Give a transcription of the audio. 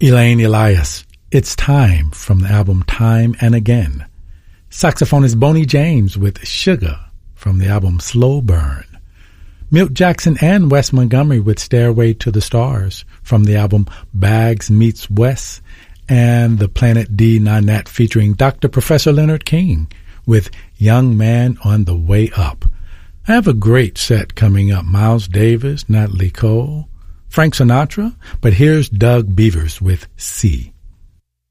Elaine Elias, It's Time from the album Time and Again. Saxophonist Boney James with Sugar from the album Slow Burn. Milt Jackson and Wes Montgomery with Stairway to the Stars from the album Bags Meets Wes, and the Planet D Nanette featuring Dr. Professor Leonard King with Young Man on the Way Up. I have a great set coming up. Miles Davis, Natalie Cole, Frank Sinatra, but here's Doug Beavers with C.